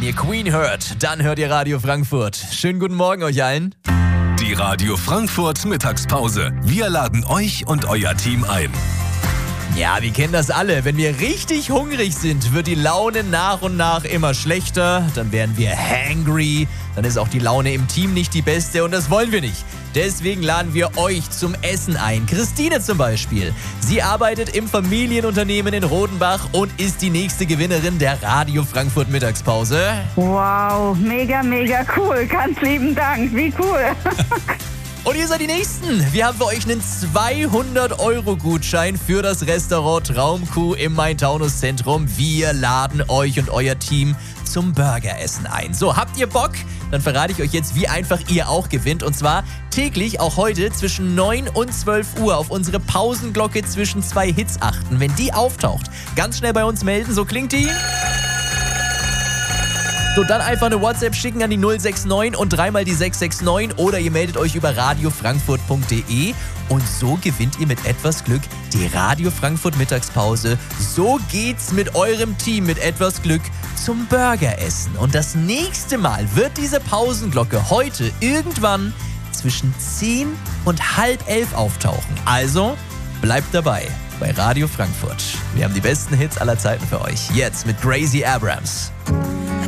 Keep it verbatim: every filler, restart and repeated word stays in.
ihr Queen hört, dann hört ihr Radio Frankfurt. Schönen guten Morgen euch allen. Die Radio Frankfurt Mittagspause. Wir laden euch und euer Team ein. Ja, wir kennen das alle. Wenn wir richtig hungrig sind, wird die Laune nach und nach immer schlechter. Dann werden wir hangry. Dann ist auch die Laune im Team nicht die beste und das wollen wir nicht. Deswegen laden wir euch zum Essen ein. Christine zum Beispiel. Sie arbeitet im Familienunternehmen in Rodenbach und ist die nächste Gewinnerin der Radio Frankfurt Mittagspause. Wow, mega, mega cool. Ganz lieben Dank. Wie cool. Und ihr seid die Nächsten. Wir haben für euch einen zweihundert Euro Gutschein für das Restaurant Traumkuh im Main-Taunus-Zentrum. Wir laden euch und euer Team zum Burgeressen ein. So, habt ihr Bock? Dann verrate ich euch jetzt, wie einfach ihr auch gewinnt. Und zwar täglich, auch heute, zwischen neun und zwölf Uhr auf unsere Pausenglocke zwischen zwei Hits achten. Wenn die auftaucht, ganz schnell bei uns melden. So klingt die. So, dann einfach eine WhatsApp schicken an die null sechs neun und dreimal die sechs sechs neun oder ihr meldet euch über radiofrankfurt punkt de und so gewinnt ihr mit etwas Glück die Radio Frankfurt Mittagspause. So geht's mit eurem Team mit etwas Glück zum Burgeressen. Und das nächste Mal wird diese Pausenglocke heute irgendwann zwischen zehn und halb elf auftauchen. Also bleibt dabei bei Radio Frankfurt. Wir haben die besten Hits aller Zeiten für euch. Jetzt mit Gracie Abrams.